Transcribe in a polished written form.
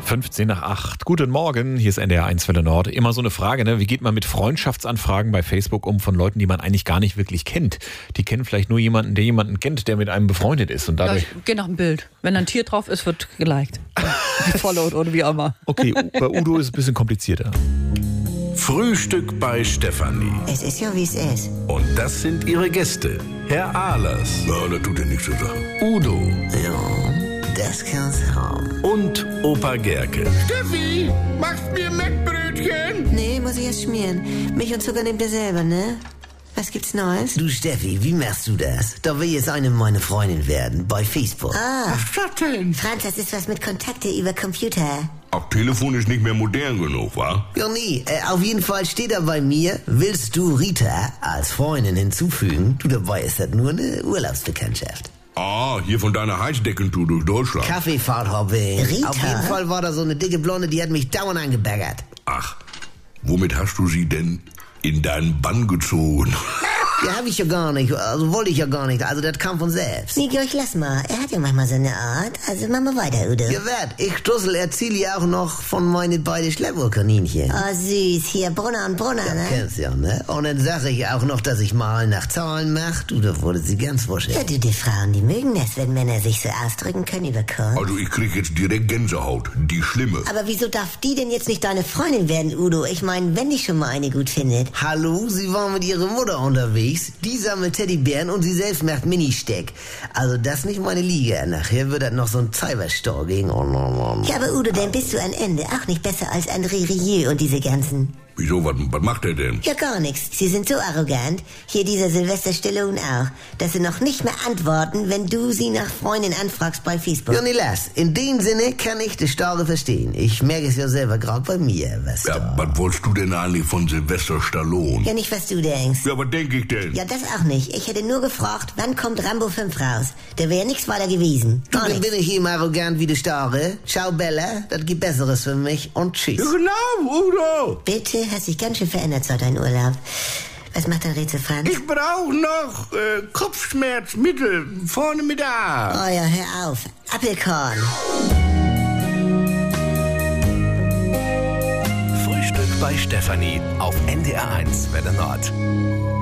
7:15. Guten Morgen, hier ist NDR 1 Welle Nord. Immer so eine Frage, ne? Wie geht man mit Freundschaftsanfragen bei Facebook um von Leuten, die man eigentlich gar nicht wirklich kennt? Die kennen vielleicht nur jemanden, der jemanden kennt, der mit einem befreundet ist. Und dadurch ich gehe nach dem Bild. Wenn ein Tier drauf ist, wird geliked. Gefollowt oder wie auch immer. Okay, bei Udo ist es ein bisschen komplizierter. Frühstück bei Stefanie. Es ist ja, wie es ist. Und das sind ihre Gäste. Herr Ahlers. Ja, das tut ja nichts zur Sache. Udo. Ja, das kann's haben. Und Opa Gerke. Steffi, machst mir Mettbrötchen? Nee, muss ich erst schmieren. Milch und Zucker nehmt ihr selber, ne? Was gibt's Neues? Du Steffi, wie machst du das? Da will jetzt eine meine Freundin werden, bei Facebook. Ah, Was ist das denn? Franz, das ist was mit Kontakte über Computer. Auch Telefon ist nicht mehr modern genug, wa? Ja, nee, auf jeden Fall steht da bei mir, willst du Rita als Freundin hinzufügen? Du, dabei ist das nur eine Urlaubsbekanntschaft. Ah, hier von deiner Heizdeckentour durch Deutschland. Kaffeefahrthopping. Rita? Auf jeden Fall war da so eine dicke Blonde, die hat mich dauernd angebaggert. Ach, womit hast du sie denn in deinen Bann gezogen? Ja, hab ich ja gar nicht, also wollte ich ja gar nicht, also das kam von selbst. Nee, Georg, lass mal. Er hat ja manchmal seine Art. Also mach mal weiter, Udo. Ja, werd, ich Stussel erzähle ja auch noch von meinen beiden Schleppuhrkaninchen. Oh, süß. Hier, Brunner und Brunner, Ja, ne? kennst ja, ne? Und dann sag ich auch noch, dass ich mal nach Zahlen mach. Du, da wurde sie ganz wuschig. Ja, du, die Frauen, die mögen das, wenn Männer sich so ausdrücken können über Kunst. Also ich krieg jetzt direkt Gänsehaut. Die schlimme. Aber wieso darf die denn jetzt nicht deine Freundin werden, Udo? Ich meine, wenn die schon mal eine gut findet. Hallo, sie war mit ihrer Mutter unterwegs. Die sammelt Teddybären und sie selbst macht Ministeck. Also das ist nicht meine Liga. Nachher wird das noch so ein Cyberstor gegen. Oh, no. Ja, aber Udo, dann bist du am Ende auch nicht besser als André Rieu und diese ganzen. Wieso, was macht er denn? Ja, gar nichts. Sie sind so arrogant, hier dieser Sylvester Stallone auch, dass sie noch nicht mehr antworten, wenn du sie nach Freundin anfragst bei Facebook. Ja, nee, lass. In dem Sinne kann ich das Starre verstehen. Ich merke es ja selber gerade bei mir, was Ja, da. was wolltest du denn eigentlich von Sylvester Stallone? Ja, nicht, was du denkst. Ja, was denk ich denn? Ja, das auch nicht. Ich hätte nur gefragt, wann kommt Rambo 5 raus? Da wäre nichts weiter gewesen. Du, Gar dann nichts. bin ich eben arrogant wie der Starre. Ciao, Bella. Das gibt Besseres für mich. Und tschüss. Ja, genau, Udo. Bitte, hast dich ganz schön verändert seit deinem Urlaub. Was macht dein Rätsel, Franz? Ich brauche noch Kopfschmerzmittel. Vorne mit A. Oh ja, hör auf. Apfelkorn. Frühstück bei Stefanie auf NDR 1 Welle Nord.